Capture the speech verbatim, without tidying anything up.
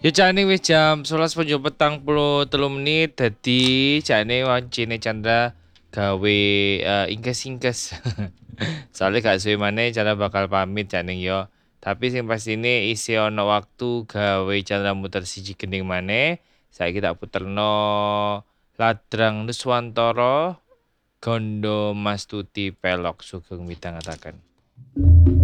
Ya jane wis jam sebelas penjum petang puluh telu menit dadi jane wancine Chandra gawe uh, ingkes-ingkes. Soalnya gak suwe maneh Chandra bakal pamit jane yo. Tapi sing pastine isi ono waktu gawe Chandra muter siji gending maneh. Saiki tak puterno Ladrang Nuswantara Gondo Mastuti Pelok Sugeng Midhangetaken.